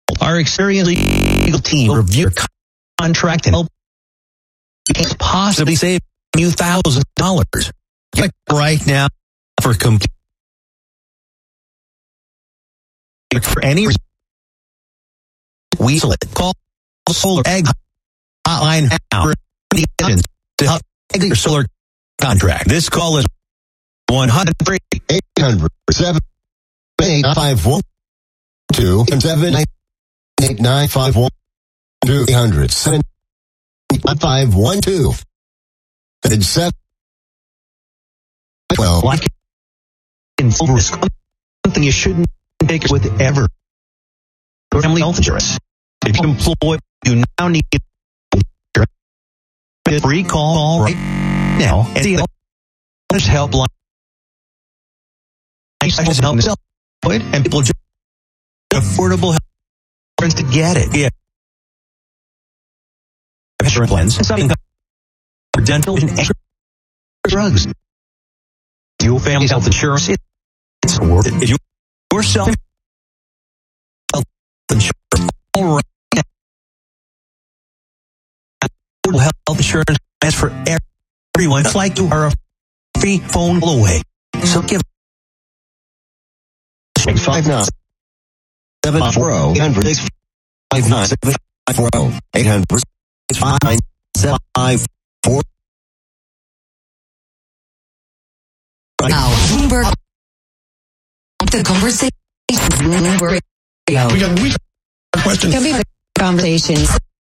Our experienced legal team will review your contract and help you possibly save you $1,000. Click right now for complete. For any reason, Weasel it. Call Solar Egg Hotline now for any questions to help exit your solar contract. This call is 1-800-789-512 and 789-512 800-789-512 and 712. Life can full risk. Something you shouldn't take it with ever. Family health insurance. If you employ, you now need a free call right now at the helpline. Help and people just affordable health insurance to get it. Yeah. Insurance plans, some for dental and extra drugs. Your family's health insurance, it's worth it. If you're self health insurance, all right. Health insurance is for everyone. It's like you are a free phone away. So give 659 740 800 659 740 800 659 Now, Bloomberg, the conversation. Bloomberg Radio. We got a week question. Can be conversations.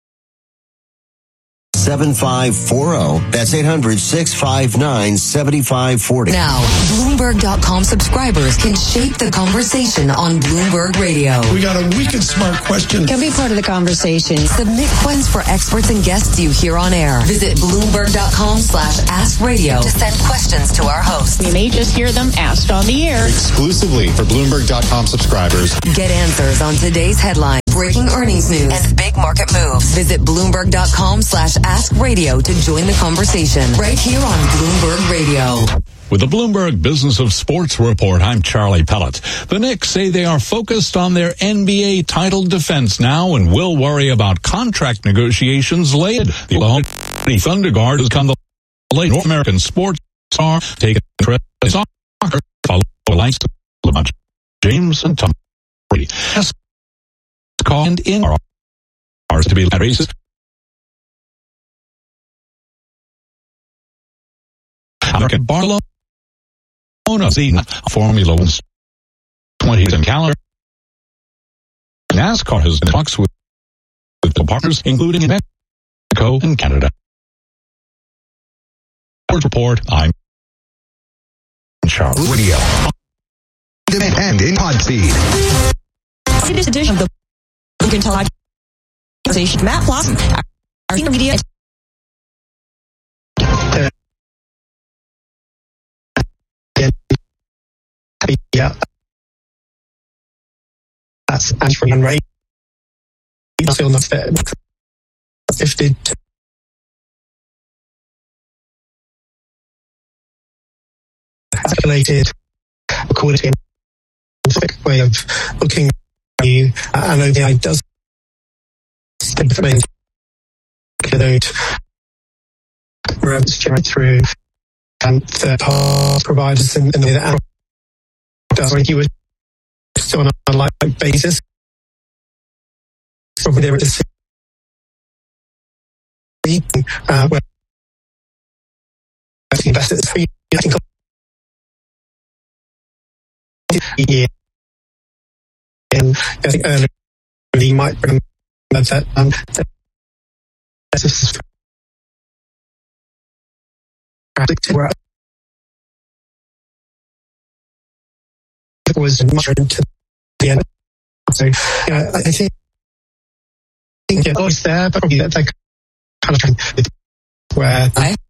7540. That's 800-659-7540. Now, Bloomberg.com subscribers can shape the conversation on Bloomberg Radio. We got a Weekend Smart question. Can be part of the conversation. Submit questions for experts and guests you hear on air. Visit Bloomberg.com/AskRadio to send questions to our hosts. You may just hear them asked on the air. Exclusively for Bloomberg.com subscribers. Get answers on today's headlines, breaking earnings news, and big market moves. Visit Bloomberg.com/AskRadio to join the conversation right here on Bloomberg Radio. With the Bloomberg Business of Sports Report, I'm Charlie Pellet. The Knicks say they are focused on their NBA title defense now and will worry about contract negotiations later. The Oklahoma City Thunder guard has come the late North American sports star, taking interest in soccer, follow lines to LeBron James and Tom Brady. Has called in ours to be racist. American Barcelona seen Formula 1's 20s and calendar. NASCAR has talks with the partners, including in Mexico and Canada. Sports Report, I'm Charles. Radio. And in Podfeed. In this edition of the Look and Talk conversation, Matt Blossom, our senior media. Yeah, that's actually unrated. Still not fair. 50 calculated according to a specific way of looking at you. And ODI does implement note where it's generated through third-party providers in the way that does when you were still on a like basis. Probably there is where investors yeah. And I think earlier you might remember that it was much to the end. So yeah, I think yeah, always there, but probably that kind of where